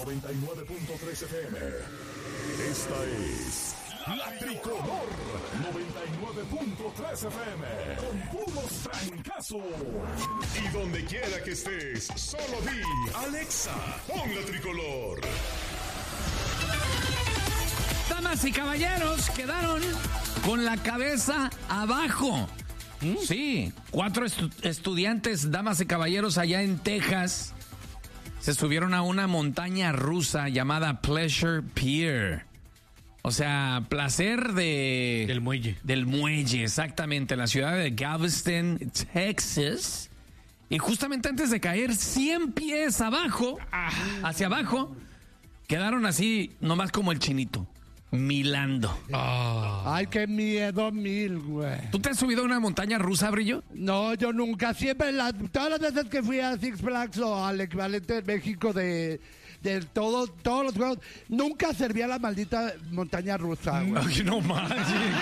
99.3 FM. Esta es La Tricolor 99.3 FM. Con puros trancazos. Y donde quiera que estés, solo di Alexa, pon La Tricolor. Damas y caballeros, quedaron con la cabeza abajo. Sí, 4 estudiantes, damas y caballeros, allá en Texas, se subieron a una montaña rusa llamada Pleasure Pier. O sea, placer del muelle. Del muelle, exactamente, en la ciudad de Galveston, Texas. Y justamente antes de caer 100 pies abajo, hacia abajo, quedaron así, nomás como el chinito. Milando. Ay, qué miedo, güey. ¿Tú te has subido a una montaña rusa, Brillo? No, yo nunca. Siempre, todas las veces que fui a Six Flags o al equivalente de México de todos los juegos, nunca servía la maldita montaña rusa, güey. Ay, no manches.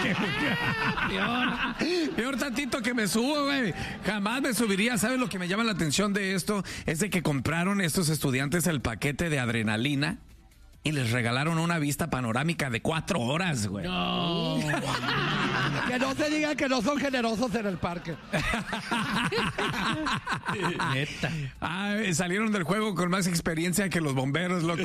Peor tantito que me subo, güey. Jamás me subiría. ¿Sabes lo que me llama la atención de esto? Es de que compraron estos estudiantes el paquete de adrenalina y les regalaron una vista panorámica de 4 horas, güey. No. Que no se diga que no son generosos en el parque. Neta. Salieron del juego con más experiencia que los bomberos, loco.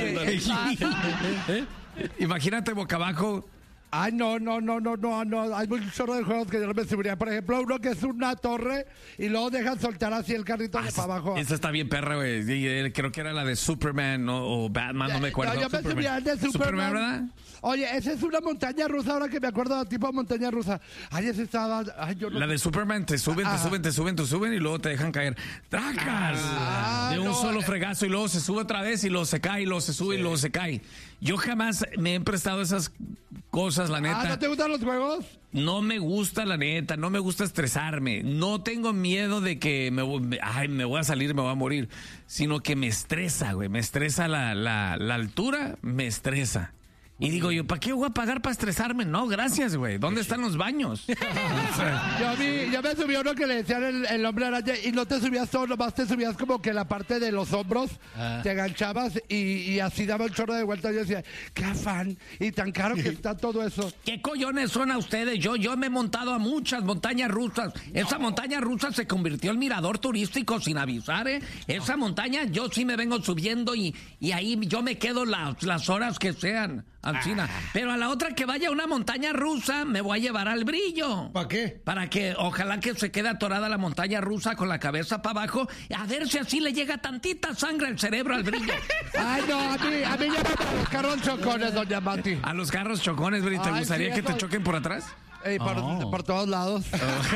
Imagínate boca abajo. Ay, no. Hay un chorro de juegos que yo no me subiría. Por ejemplo, uno que es una torre y luego dejan soltar así el carrito de para abajo. Esa está bien perra, güey. Creo que era la de Superman o Batman, no me acuerdo. No, yo me subía de Superman, ¿verdad? Oye, esa es una montaña rusa, ahora que me acuerdo de tipo montaña rusa. Ay, esa estaba... Ay, yo no... La de Superman, te suben y luego te dejan caer. ¡Tracas! De un solo fregazo y luego se sube otra vez y luego se cae y luego se sube y luego se cae. Yo jamás me he prestado esas cosas, la neta. ¿No te gustan los juegos? No me gusta, la neta, no me gusta estresarme. No tengo miedo de que me voy a salir, me voy a morir. Sino que me estresa, güey. Me estresa la altura, me estresa. Y digo yo, ¿para qué voy a pagar para estresarme? No, gracias, güey. ¿Dónde están los baños? Yo me subí a uno que le decían el hombre araña y no te subías todo, nomás te subías como que la parte de los hombros, te aganchabas y así daba un chorro de vuelta. Yo decía, qué afán y tan caro que está todo eso. ¿Qué collones son a ustedes? Yo me he montado a muchas montañas rusas. Esa montaña rusa se convirtió en mirador turístico sin avisar, ¿eh? Esa montaña yo sí me vengo subiendo y ahí yo me quedo las horas que sean. Alcina. Pero a la otra que vaya a una montaña rusa, me voy a llevar al Brillo. ¿Para qué? Para que ojalá que se quede atorada la montaña rusa con la cabeza para abajo, a ver si así le llega tantita sangre al cerebro al Brillo. Ay, no, a mí llévame a los carros chocones, doña Mati. A los carros chocones, Brillo, ¿te gustaría que te choquen por atrás? Por todos lados.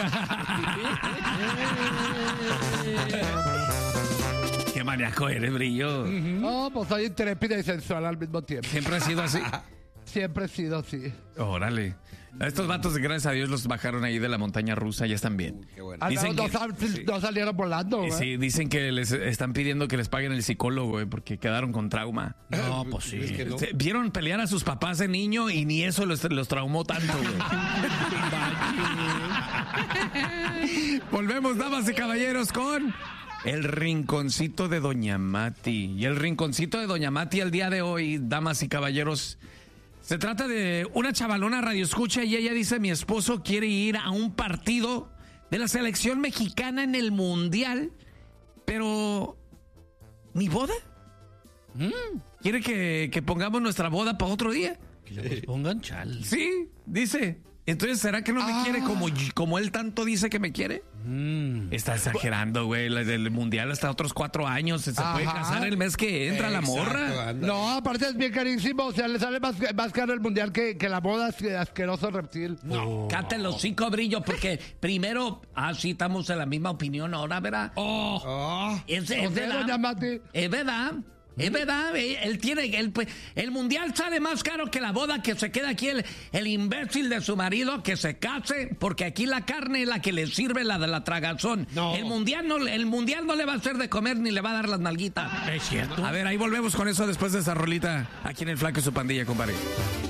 Qué maníaco eres, Brillo. No, pues soy intrépida y sensual al mismo tiempo. ¿Siempre has sido así? Siempre he sido así. Órale. Estos vatos, gracias a Dios, los bajaron ahí de la montaña rusa, ya están bien. Qué bueno. Dicen no salieron volando, güey. Sí, dicen que les están pidiendo que les paguen el psicólogo, güey, porque quedaron con trauma. No, pues sí. Es que no. Vieron pelear a sus papás de niño y ni eso los traumó tanto, güey. Volvemos, damas y caballeros, con el rinconcito de Doña Mati. Y el rinconcito de Doña Mati el día de hoy, damas y caballeros, se trata de una chavalona radioescucha y ella dice, mi esposo quiere ir a un partido de la selección mexicana en el Mundial, pero ¿mi boda? ¿Quiere que pongamos nuestra boda para otro día? Que le pongan chal. Sí, dice. Entonces, ¿será que no me quiere como él tanto dice que me quiere? Está exagerando, güey. El mundial hasta otros 4 años. Se puede casar el mes que entra la morra. No, aparte es bien carísimo. O sea, le sale más caro el mundial que la boda, asqueroso reptil. No. Cállate los 5, Brillo, porque primero, sí, estamos en la misma opinión ahora, ¿verdad? Es verdad. Es verdad. Es verdad, él tiene el mundial sale más caro que la boda, que se queda aquí el imbécil de su marido, que se case, porque aquí la carne es la que le sirve, la de la tragazón. No. El mundial no le va a hacer de comer ni le va a dar las nalguitas. Es cierto. A ver, ahí volvemos con eso después de esa rolita aquí en el Flaco y su pandilla, compadre.